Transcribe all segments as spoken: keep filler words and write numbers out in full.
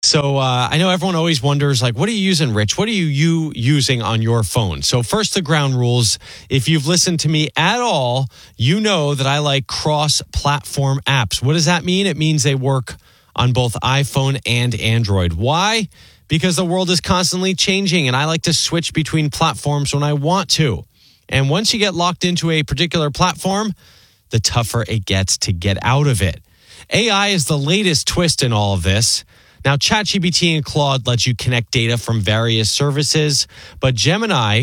So uh, I know everyone always wonders, like, what are you using, Rich? What are you, you using on your phone? So first, the ground rules. If you've listened to me at all, you know that I like cross-platform apps. What does that mean? It means they work on both iPhone and Android. Why? Because the world is constantly changing, and I like to switch between platforms when I want to. And once you get locked into a particular platform, the tougher it gets to get out of it. A I is the latest twist in all of this. Now, ChatGPT and Claude let you connect data from various services, but Gemini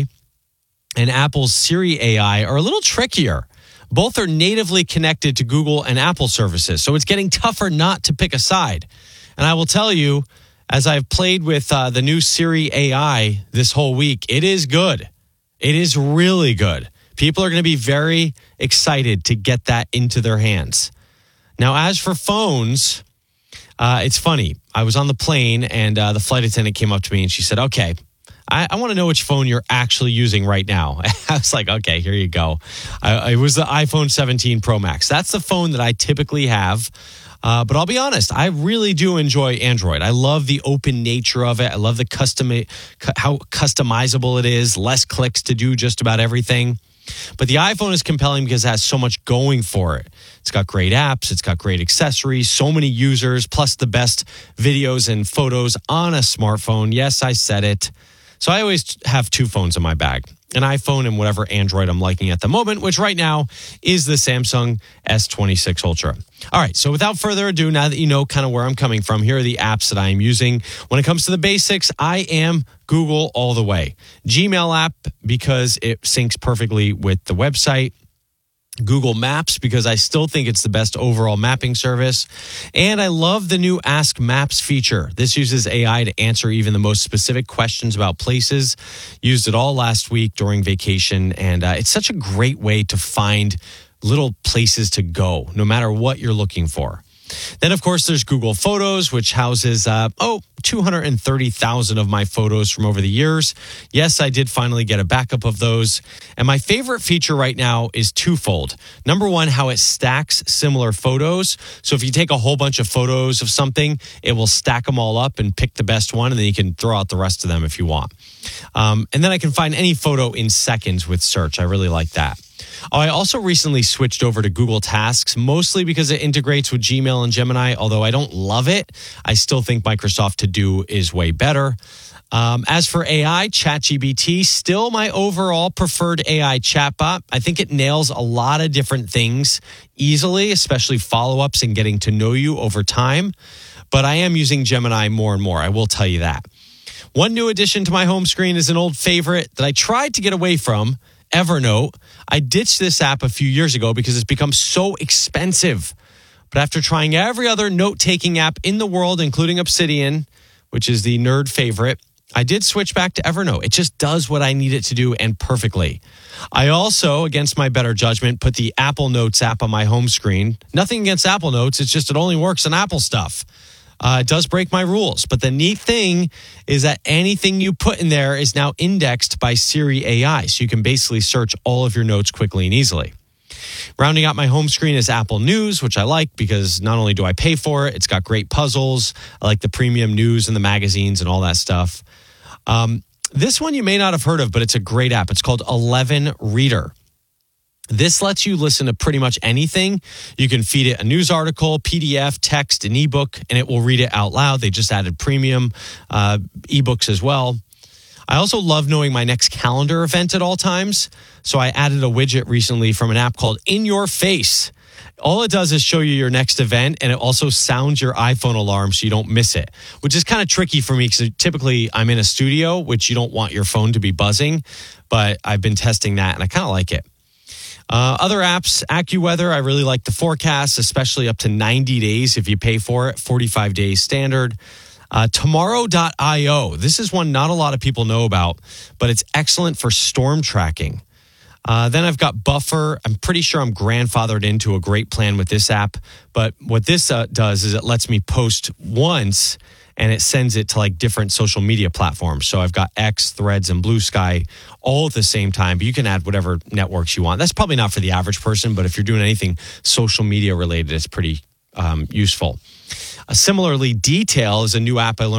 and Apple's Siri A I are a little trickier. Both are natively connected to Google and Apple services, so it's getting tougher not to pick a side. And I will tell you, as I've played with uh, the new Siri A I this whole week, it is good. It is really good. People are going to be very excited to get that into their hands. Now, as for phones, uh, it's funny. I was on the plane and uh, the flight attendant came up to me and she said, okay, I, I want to know which phone you're actually using right now. I was like, okay, here you go. I, it was the iPhone seventeen Pro Max. That's the phone that I typically have. Uh, but I'll be honest, I really do enjoy Android. I love the open nature of it. I love the custom, how customizable it is, less clicks to do just about everything. But the iPhone is compelling because it has so much going for it. It's got great apps. It's got great accessories, so many users, plus the best videos and photos on a smartphone. Yes, I said it. So I always have two phones in my bag, an iPhone and whatever Android I'm liking at the moment, which right now is the Samsung S twenty-six Ultra. All right, so without further ado, now that you know kind of where I'm coming from, here are the apps that I am using. When it comes to the basics, I am Google all the way. Gmail app because it syncs perfectly with the website. Google Maps because I still think it's the best overall mapping service. And I love the new Ask Maps feature. This uses A I to answer even the most specific questions about places. Used it all last week during vacation. And uh, it's such a great way to find little places to go, no matter what you're looking for. Then, of course, there's Google Photos, which houses, uh, oh, two hundred thirty thousand of my photos from over the years. Yes, I did finally get a backup of those. And my favorite feature right now is twofold. Number one, how it stacks similar photos. So if you take a whole bunch of photos of something, it will stack them all up and pick the best one, and then you can throw out the rest of them if you want. Um, and then I can find any photo in seconds with search. I really like that. Oh, I also recently switched over to Google Tasks, mostly because it integrates with Gmail and Gemini. Although I don't love it, I still think Microsoft To Do is way better. Um, as for A I, ChatGPT, still my overall preferred A I chatbot. I think it nails a lot of different things easily, especially follow-ups and getting to know you over time. But I am using Gemini more and more, I will tell you that. One new addition to my home screen is an old favorite that I tried to get away from, Evernote. I ditched this app a few years ago because it's become so expensive. But after trying every other note-taking app in the world, including Obsidian, which is the nerd favorite, I did switch back to Evernote. It just does what I need it to do, and perfectly. I also, against my better judgment, put the Apple Notes app on my home screen. Nothing against Apple Notes. It's just it only works on Apple stuff. Uh, it does break my rules. But the neat thing is that anything you put in there is now indexed by Siri A I. So you can basically search all of your notes quickly and easily. Rounding out my home screen is Apple News, which I like because not only do I pay for it, it's got great puzzles. I like the premium news and the magazines and all that stuff. Um, this one you may not have heard of, but it's a great app. It's called eleven Reader. This lets you listen to pretty much anything. You can feed it a news article, P D F, text, an ebook, and it will read it out loud. They just added premium uh, ebooks as well. I also love knowing my next calendar event at all times. So I added a widget recently from an app called In Your Face. All it does is show you your next event, and it also sounds your iPhone alarm so you don't miss it, which is kind of tricky for me because typically I'm in a studio, which you don't want your phone to be buzzing, but I've been testing that, and I kind of like it. Uh, other apps, AccuWeather, I really like the forecast, especially up to ninety days if you pay for it, forty-five days standard. Uh, Tomorrow dot io, this is one not a lot of people know about, but it's excellent for storm tracking. Uh, then I've got Buffer. I'm pretty sure I'm grandfathered into a great plan with this app, but what this uh, does is it lets me post once and it sends it to like different social media platforms. So I've got X, Threads, and Blue Sky all at the same time, but you can add whatever networks you want. That's probably not for the average person, but if you're doing anything social media related, it's pretty um, useful. Uh, similarly, Detail is a new app I learned